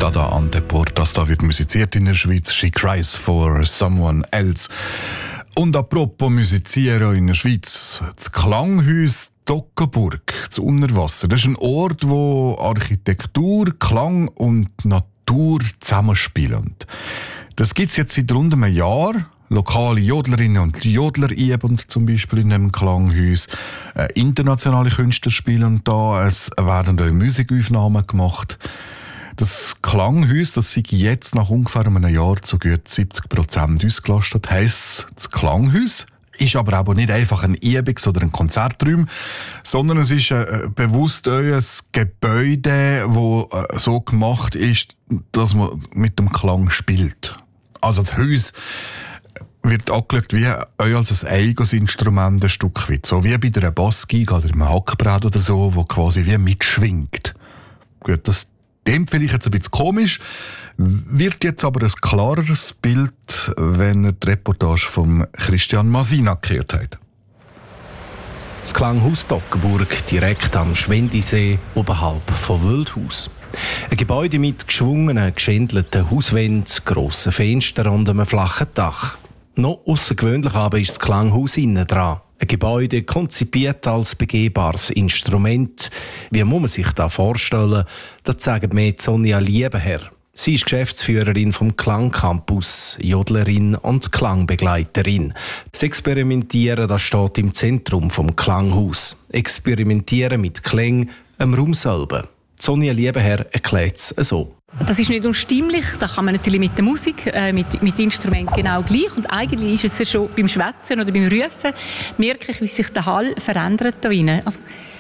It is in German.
Dada Antepor. Das da wird musiziert in der Schweiz. She cries for someone else. Und apropos musizieren in der Schweiz. Das Klanghaus Toggenburg, das Unterwasser. Das ist ein Ort, wo Architektur, Klang und Natur zusammenspielen. Das gibt es jetzt seit rund einem Jahr. Lokale Jodlerinnen und Jodler üben zum Beispiel in einem Klanghaus. Internationale Künstler spielen da. Es werden auch Musikaufnahmen gemacht. Das Klanghaus, das sei jetzt nach ungefähr einem Jahr zu gut 70% ausgelastet. Heisst, das Klanghaus ist aber auch nicht einfach ein Übungs- oder ein Konzertraum, sondern es ist bewusst ein Gebäude, das so gemacht ist, dass man mit dem Klang spielt. Also das Haus wird angeschaut wie als ein eigenes Instrument ein Stück weit. So wie bei einer Bassgeige oder einem Hackbrett oder so, wo quasi wie mitschwingt. Gut, das klingt vielleicht jetzt ein bisschen komisch, wird jetzt aber ein klareres Bild, wenn ihr die Reportage von Christian Masina gehört habt. Das Klanghaus Toggenburg, direkt am Schwendisee, oberhalb von Wildhaus. Ein Gebäude mit geschwungenen, geschändelten Hauswänden, grossen Fenstern und einem flachen Dach. Noch außergewöhnlich aber ist das Klanghaus innen dran. Ein Gebäude konzipiert als begehbares Instrument. Wie muss man sich das vorstellen? Das sagt mir Sonja Liebenherr. Sie ist Geschäftsführerin vom Klangcampus, Jodlerin und Klangbegleiterin. Das Experimentieren, das steht im Zentrum vom Klanghaus. Experimentieren mit Klängen am Raum selber. Sonja Liebenherr erklärt es so. Das ist nicht nur stimmlich, das kann man natürlich mit der Musik, mit Instrumenten genau gleich. Und eigentlich ist es schon beim Schwätzen oder beim Rufen, merke ich, wie sich der Hall verändert da drinnen. Also,